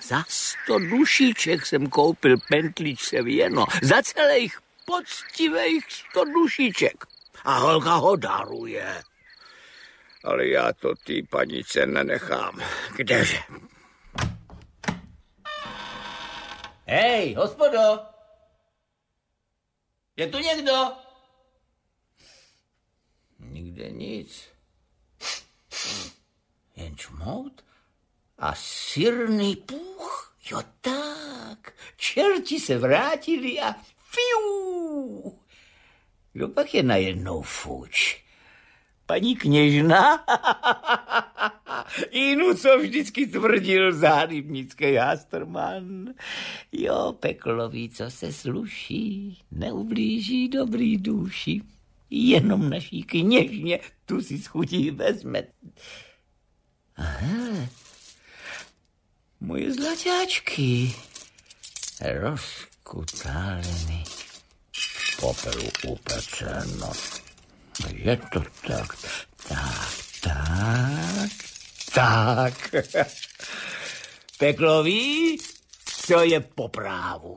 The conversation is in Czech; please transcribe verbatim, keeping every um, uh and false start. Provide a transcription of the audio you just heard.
Za sto dušiček jsem koupil pentličce věno. Za celých poctivých sto dušiček. A holka ho daruje. Ale já to té panice nenechám. Kdeže? Hej, hospodo! Je tu někdo? Nikde nic. Jen čmout a sirný půch. Jo tak, čerti se vrátili a fiu. Kdo pak je najednou fuč? Paní kněžna? Inu, co vždycky tvrdil zárybnický Hasterman. Jo, peklo ví, co se sluší, neublíží dobrý duši. Jenom naší kněžně tu si schutí vezme. Aha, moje zlaťáčky, rozkutáleny, v popelu upeceno. Je to tak, tak, tak, tak. Peklo ví, co je po právu.